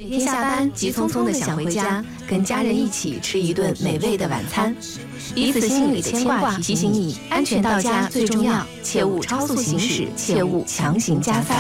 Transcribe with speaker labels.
Speaker 1: 每天下班急匆匆的想回家，跟家人一起吃一顿美味的晚餐，彼此心里的牵挂提醒你，安全到家最重要，切勿超速行驶，切勿强行加塞。